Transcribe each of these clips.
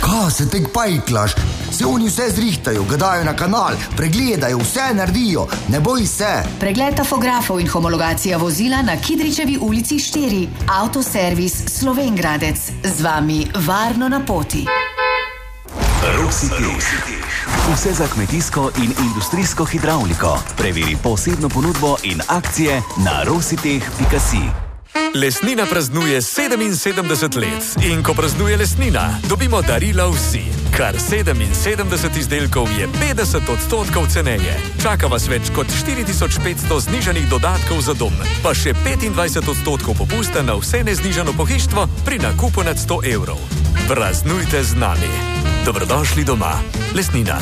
Kaj se tek pajklaš? Se oni vse zrihtajo, ga dajo na kanal, pregledajo, vse naredijo, ne boj se. Pregled tafografov in homologacija vozila na Kidričevi ulici 4. Avtoservis Slovenj Gradec. Z vami varno na poti. Rositeh. Vse za kmetijsko in industrijsko hidravliko. Preveri posebno ponudbo in akcije na rositeh.si. Lesnina praznuje 77 let in ko praznuje Lesnina, dobimo darila vsi. Kar 77 izdelkov je 50% ceneje. Čaka vas več kot 4500 znižanih dodatkov za dom, pa še 25% popusta na vse neznižano pohištvo pri nakupu nad 100 evrov. Praznujte z nami. Dobrodošli doma. Lesnina.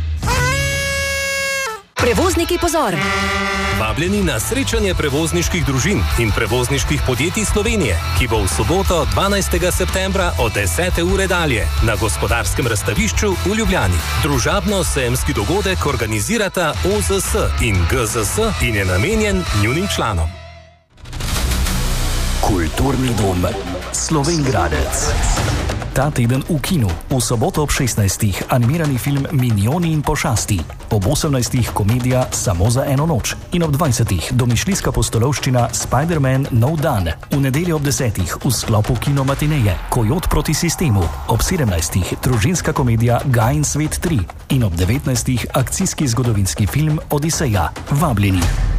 Prevozniki, pozor! Vabljeni na srečanje prevozniških družin in prevozniških podjetij Slovenije, ki bo v soboto 12. septembra od 10. ure dalje na Gospodarskem razstavišču v Ljubljani. Družabno-sejemski dogodek organizirata OZS in GZS in je namenjen njunim članom. Kulturni dom Slovenj Gradec. Ta teden v kinu. V soboto ob 16. animirani film Minjoni in pošasti. Ob 18. komedija Samo za eno noč. In ob 20. domišljijska pustolovščina Spider-Man Nov dan. V nedeljo ob 10. v sklopu kino matineje Kojot proti sistemu. Ob 17. družinska komedija Gaj in svet 3. In ob 19. akcijski zgodovinski film Odiseja. Vabljeni.